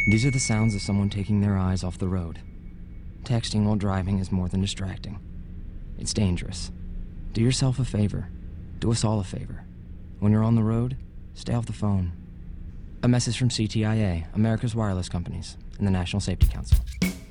These are the sounds of someone taking their eyes off the road. Texting while driving is more than distracting. It's dangerous. Do yourself a favor. Do us all a favor. When you're on the road, stay off the phone. A message from CTIA, America's Wireless Companies, and the National Safety Council.